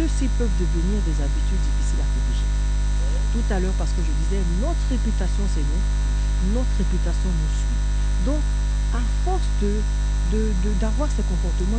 ceux-ci peuvent devenir des habitudes difficiles à corriger. Tout à l'heure, parce que je disais, notre réputation, c'est nous. Notre réputation nous suit. Donc, à force d'avoir ces comportements